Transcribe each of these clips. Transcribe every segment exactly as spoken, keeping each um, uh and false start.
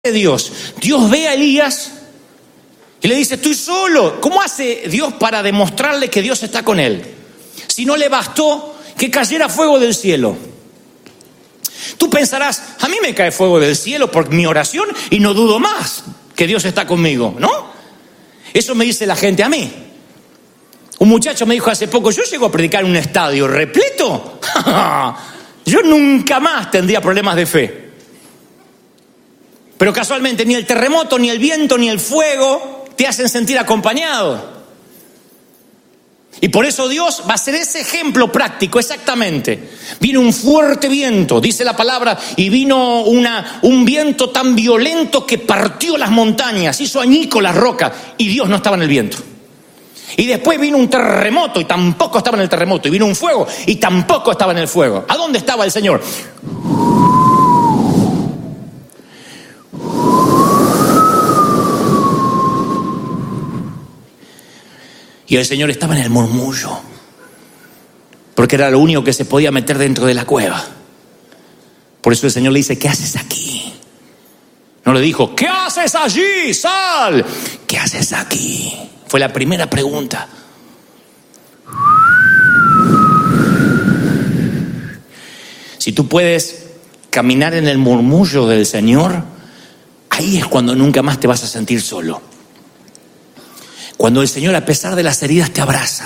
Dios? Dios ve a Elías y le dice, estoy solo. ¿Cómo hace Dios para demostrarle que Dios está con él? Si no le bastó que cayera fuego del cielo. Tú pensarás, a mí me cae fuego del cielo por mi oración y no dudo más que Dios está conmigo, ¿no? Eso me dice la gente a mí. Un muchacho me dijo hace poco, yo llego a predicar en un estadio repleto. Yo nunca más tendría problemas de fe. Pero casualmente ni el terremoto, ni el viento, ni el fuego te hacen sentir acompañado. Y por eso Dios va a ser ese ejemplo práctico, exactamente. Vino un fuerte viento, dice la palabra, y vino una, un viento tan violento que partió las montañas, hizo añicos las rocas, y Dios no estaba en el viento. Y después vino un terremoto, y tampoco estaba en el terremoto, y vino un fuego, y tampoco estaba en el fuego. ¿A dónde estaba el Señor? Y el Señor estaba en el murmullo, porque era lo único que se podía meter dentro de la cueva. Por eso el Señor le dice, ¿qué haces aquí? No le dijo, ¿qué haces allí? ¡Sal! ¿Qué haces aquí? Fue la primera pregunta. Si tú puedes caminar en el murmullo del Señor, ahí es cuando nunca más te vas a sentir solo. Cuando el Señor, a pesar de las heridas, te abraza.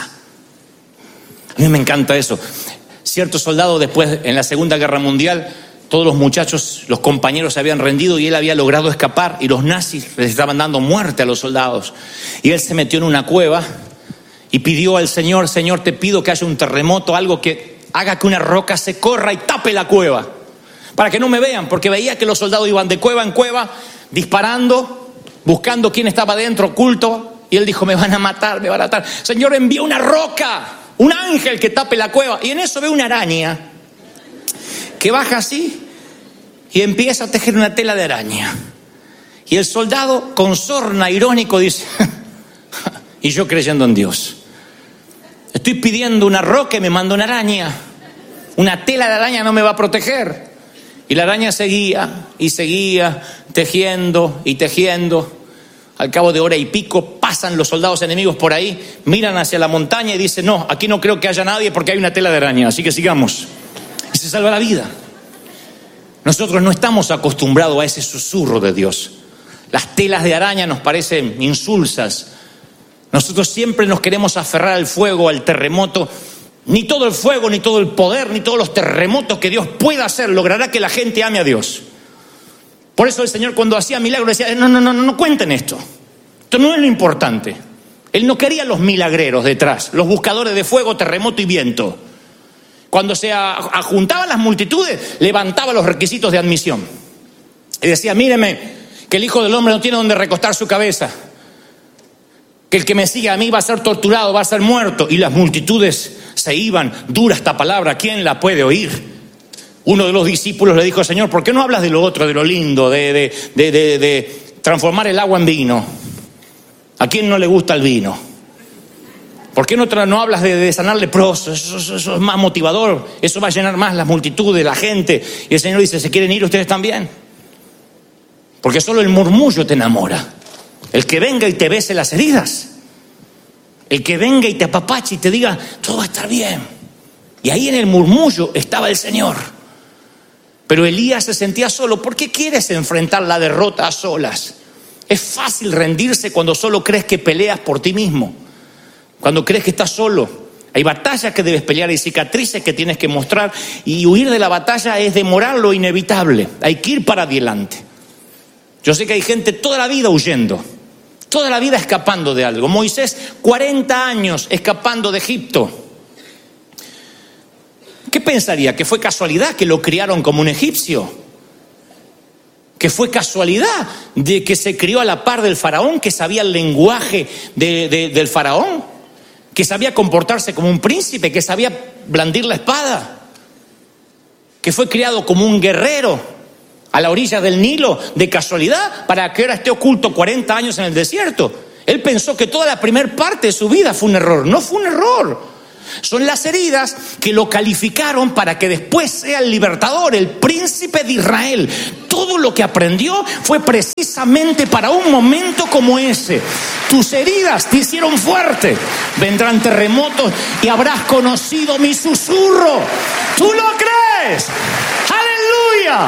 A mí me encanta eso. Cierto soldado, después, en la Segunda Guerra Mundial, todos los muchachos, los compañeros se habían rendido y él había logrado escapar y los nazis les estaban dando muerte a los soldados. Y él se metió en una cueva y pidió al Señor, Señor, te pido que haya un terremoto, algo que haga que una roca se corra y tape la cueva, para que no me vean, porque veía que los soldados iban de cueva en cueva, disparando, buscando quién estaba dentro, oculto. Y él dijo, me van a matar, me van a matar. Señor, envía una roca, un ángel que tape la cueva. Y en eso ve una araña que baja así y empieza a tejer una tela de araña. Y el soldado, con sorna irónico, dice, y yo creyendo en Dios, estoy pidiendo una roca y me manda una araña. Una tela de araña no me va a proteger. Y la araña seguía y seguía tejiendo y tejiendo. Al cabo de hora y pico pasan los soldados enemigos por ahí, miran hacia la montaña y dicen, no, aquí no creo que haya nadie porque hay una tela de araña, así que sigamos. Y se salva la vida. Nosotros no estamos acostumbrados a ese susurro de Dios. Las telas de araña nos parecen insulsas. Nosotros siempre nos queremos aferrar al fuego, al terremoto. Ni todo el fuego, ni todo el poder, ni todos los terremotos que Dios pueda hacer logrará que la gente ame a Dios. Por eso el Señor, cuando hacía milagros, decía, no, no, no, no cuenten esto. Esto no es lo importante. Él no quería los milagreros detrás, los buscadores de fuego, terremoto y viento. Cuando se juntaban las multitudes, levantaba los requisitos de admisión. Y decía, míreme, que el Hijo del Hombre no tiene donde recostar su cabeza. Que el que me siga a mí va a ser torturado, va a ser muerto. Y las multitudes se iban, dura esta palabra, ¿quién la puede oír? Uno de los discípulos le dijo, Señor, ¿por qué no hablas de lo otro, de lo lindo, de, de, de, de, de transformar el agua en vino? ¿A quién no le gusta el vino? ¿Por qué no, no hablas de, de sanar leprosos? Eso, eso, eso es más motivador, eso va a llenar más las multitudes, la gente. Y el Señor dice, ¿se quieren ir ustedes también? Porque solo el murmullo te enamora. El que venga y te bese las heridas. El que venga y te apapache y te diga, todo va a estar bien. Y ahí en el murmullo estaba el Señor. Pero Elías se sentía solo. ¿Por qué quieres enfrentar la derrota a solas? Es fácil rendirse cuando solo crees que peleas por ti mismo. Cuando crees que estás solo. Hay batallas que debes pelear, hay cicatrices que tienes que mostrar. Y huir de la batalla es demorar lo inevitable. Hay que ir para adelante. Yo sé que hay gente toda la vida huyendo. Toda la vida escapando de algo. Moisés, cuarenta años escapando de Egipto. ¿Qué pensaría? ¿Que fue casualidad que lo criaron como un egipcio? ¿Que fue casualidad de que se crió a la par del faraón, que sabía el lenguaje de, de, del faraón? ¿Que sabía comportarse como un príncipe? ¿Que sabía blandir la espada? ¿Que fue criado como un guerrero a la orilla del Nilo de casualidad para que ahora esté oculto cuarenta años en el desierto? Él pensó que toda la primer parte de su vida fue un error. No fue un error. Son las heridas que lo calificaron para que después sea el libertador, el príncipe de Israel. todo lo que aprendió fue precisamente para un momento como ese. Tus heridas te hicieron fuerte. Vendrán terremotos y habrás conocido mi susurro. ¿Tú lo crees? ¡Aleluya!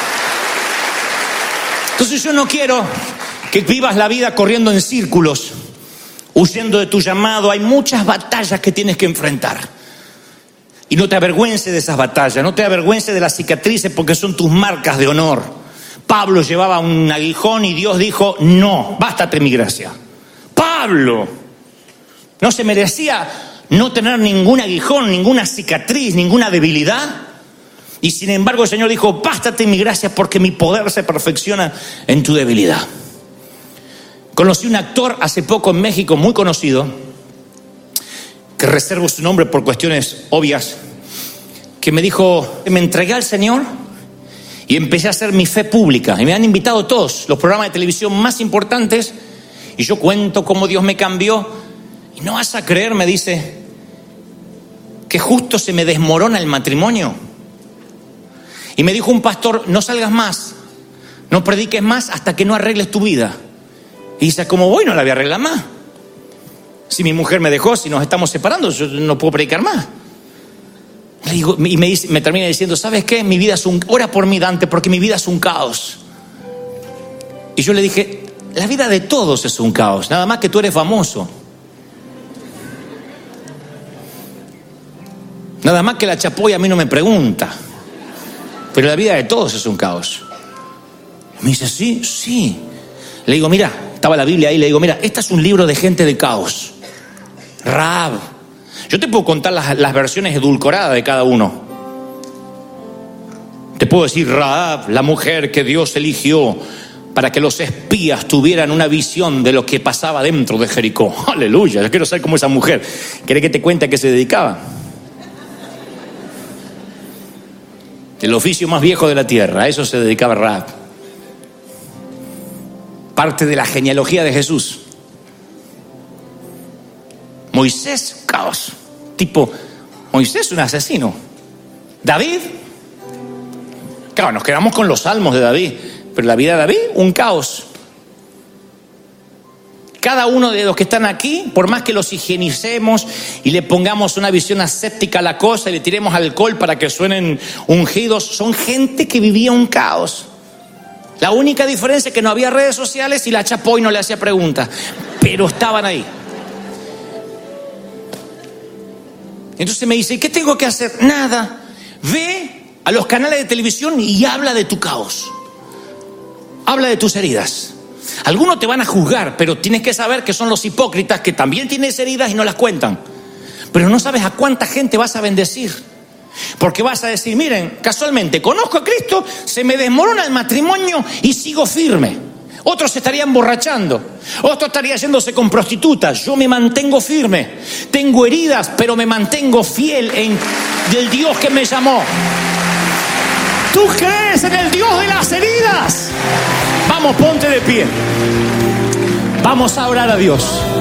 Entonces yo no quiero que vivas la vida corriendo en círculos, huyendo de tu llamado. Hay muchas batallas que tienes que enfrentar. Y no te avergüences de esas batallas, no te avergüences de las cicatrices, porque son tus marcas de honor. Pablo llevaba un aguijón y Dios dijo, no, bástate mi gracia. Pablo no se merecía no tener ningún aguijón, ninguna cicatriz, ninguna debilidad. Y sin embargo el Señor dijo, bástate mi gracia porque mi poder se perfecciona en tu debilidad. Conocí un actor hace poco en México muy conocido, que reservo su nombre por cuestiones obvias, que me dijo, me entregué al Señor y empecé a hacer mi fe pública. Y me han invitado todos los programas de televisión más importantes y yo cuento cómo Dios me cambió. Y no vas a creer, me dice, que justo se me desmorona el matrimonio. Y me dijo un pastor, no salgas más, no prediques más hasta que no arregles tu vida. Y dice, ¿cómo voy? No la voy a arreglar más. Si mi mujer me dejó, si nos estamos separando, yo no puedo predicar más. Le digo, y me, dice, me termina diciendo, ¿sabes qué? Mi vida es un... Ora por mí, Dante, porque mi vida es un caos. Y yo le dije, la vida de todos es un caos, nada más que tú eres famoso. Nada más que la chapoya a mí no me pregunta. Pero la vida de todos es un caos. Me dice, sí, sí. Le digo, mira, estaba la Biblia ahí, le digo, mira, este es un libro de gente de caos. Rahab. Yo te puedo contar las, las versiones edulcoradas de cada uno. Te puedo decir, Rahab, la mujer que Dios eligió para que los espías tuvieran una visión de lo que pasaba dentro de Jericó. Aleluya, yo quiero saber cómo esa mujer. ¿Querés que te cuente a qué se dedicaba? El oficio más viejo de la tierra, a eso se dedicaba Rahab. Parte de la genealogía de Jesús. Moisés, caos. Tipo, Moisés un asesino. David, claro, nos quedamos con los salmos de David, pero la vida de David, un caos. Cada uno de los que están aquí, por más que los higienicemos y le pongamos una visión aséptica a la cosa y le tiremos alcohol para que suenen ungidos, son gente que vivía un caos. La única diferencia es que no había redes sociales y la chapoy no le hacía preguntas, pero estaban ahí. Entonces me dice, ¿qué tengo que hacer? Nada. Ve a los canales de televisión y habla de tu caos. Habla de tus heridas. Algunos te van a juzgar, pero tienes que saber que son los hipócritas que también tienen heridas y no las cuentan. Pero no sabes a cuánta gente vas a bendecir. Porque vas a decir, miren, casualmente, conozco a Cristo, se me desmorona el matrimonio y sigo firme. Otros se estarían emborrachando, otros estarían yéndose con prostitutas. Yo me mantengo firme. Tengo heridas, pero me mantengo fiel en el Dios que me llamó. ¿Tú crees en el Dios de las heridas? Vamos, ponte de pie. Vamos a orar a Dios.